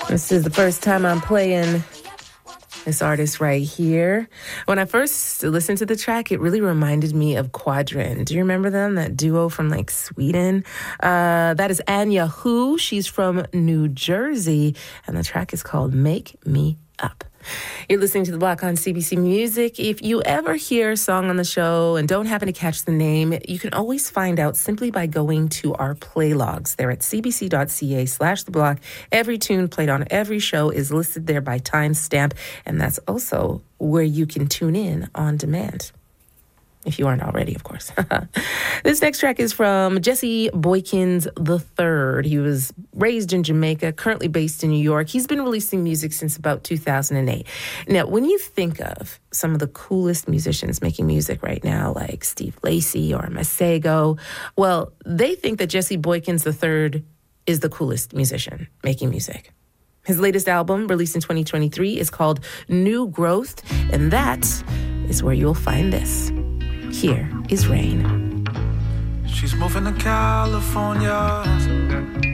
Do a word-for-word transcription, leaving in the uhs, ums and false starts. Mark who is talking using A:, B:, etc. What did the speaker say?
A: This is the first time I'm playing this artist right here. When I first listened to the track, it really reminded me of Quadrin. Do you remember them? That duo from like Sweden? Uh, that is Anya Hu. She's from New Jersey, and the track is called Make Me Up. You're listening to The Block on C B C Music. If you ever hear a song on the show and don't happen to catch the name, you can always find out simply by going to our play logs. They're at cbc.ca slash The Block. Every tune played on every show is listed there by timestamp, and that's also where you can tune in on demand. If you aren't already, of course. This next track is from Jesse Boykins the third. He was raised in Jamaica, currently based in New York. He's been releasing music since about two thousand eight. Now, when you think of some of the coolest musicians making music right now, like Steve Lacy or Masego, well, they think that Jesse Boykins the third is the coolest musician making music. His latest album, released in twenty twenty-three, is called New Growth, and that is where you'll find this. Here is Rain.
B: She's moving to California,